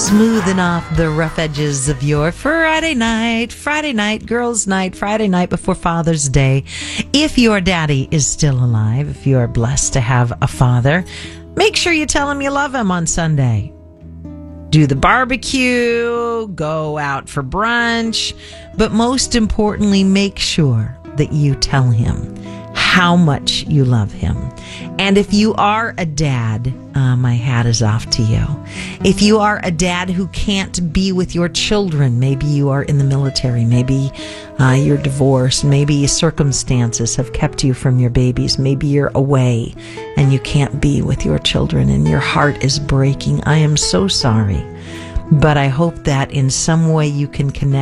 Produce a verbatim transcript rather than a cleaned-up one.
Smoothing off the rough edges of your Friday night, Friday night, girls' night, Friday night before Father's Day. If your daddy is still alive, if you are blessed to have a father, make sure you tell him you love him on Sunday. Do the barbecue, go out for brunch, but most importantly, make sure that you tell him how much you love him. And if you are a dad, uh, my hat is off to you. If you are a dad who can't be with your children, maybe you are in the military, maybe uh, you're divorced, maybe circumstances have kept you from your babies, maybe you're away and you can't be with your children and your heart is breaking. I am so sorry, but I hope that in some way you can connect